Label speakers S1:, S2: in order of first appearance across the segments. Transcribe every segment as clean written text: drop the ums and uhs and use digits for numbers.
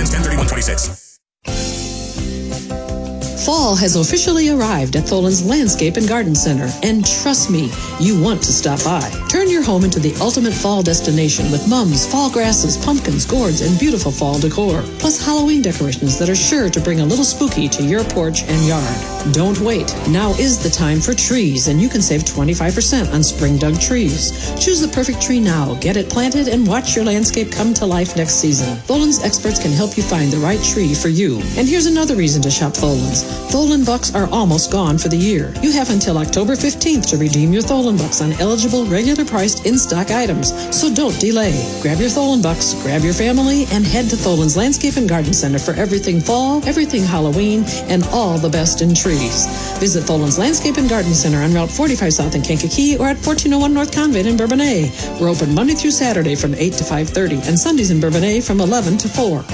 S1: ends 10/31/26.
S2: Fall has officially arrived at Tholen's Landscape and Garden Center, and trust me, you want to stop by. Turn your home into the ultimate fall destination with mums, fall grasses, pumpkins, gourds, and beautiful fall decor, plus Halloween decorations that are sure to bring a little spooky to your porch and yard. Don't wait. Now is the time for trees, and you can save 25% on spring dug trees. Choose the perfect tree now, get it planted, and watch your landscape come to life next season. Tholen's experts can help you find the right tree for you. And here's another reason to shop Tholen's. Tholen Bucks are almost gone for the year. You have until October 15th to redeem your Tholen Bucks on eligible, regular-priced in-stock items, so don't delay. Grab your Tholen Bucks, grab your family, and head to Tholen's Landscape and Garden Center for everything fall, everything Halloween, and all the best in trees. Visit Tholen's Landscape and Garden Center on Route 45 South in Kankakee or at 1401 North Convent in Bourbonnais. We're open Monday through Saturday from 8 to 5:30 and Sundays in Bourbonnais from 11 to 4.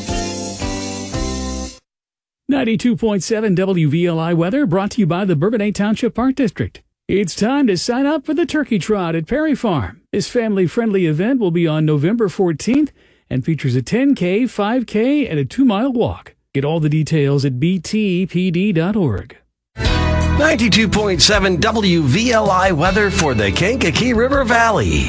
S3: 92.7 WVLI weather brought to you by the Bourbonnais Township Park District. It's time to sign up for the Turkey Trot at Perry Farm. This family-friendly event will be on November 14th and features a 10K, 5K, and a 2-mile walk. Get all the details at btpd.org.
S4: 92.7 WVLI weather for the Kankakee River Valley.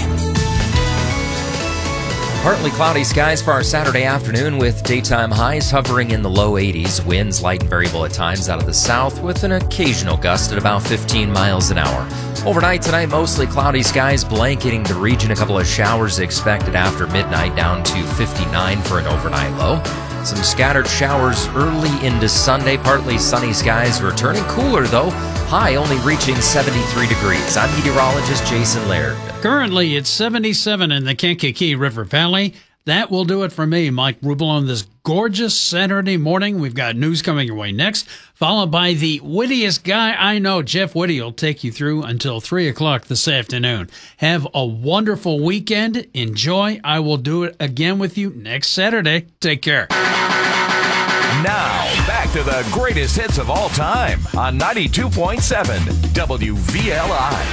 S5: Partly cloudy skies for our Saturday afternoon with daytime highs hovering in the low 80s. Winds light and variable at times out of the south with an occasional gust at about 15 miles an hour. Overnight tonight, mostly cloudy skies blanketing the region. A couple of showers expected after midnight, down to 59 for an overnight low. Some scattered showers early into Sunday. Partly sunny skies returning. Cooler though. High only reaching 73 degrees. I'm meteorologist Jason Laird.
S6: Currently, it's 77 in the Kankakee River Valley. That will do it for me, Mike Rubel, on this gorgeous Saturday morning. We've got news coming your way next, followed by the wittiest guy I know, Jeff Whitty, will take you through until 3 o'clock this afternoon. Have a wonderful weekend. Enjoy. I will do it again with you next Saturday. Take care.
S7: Now, back to the greatest hits of all time on 92.7 WVLI.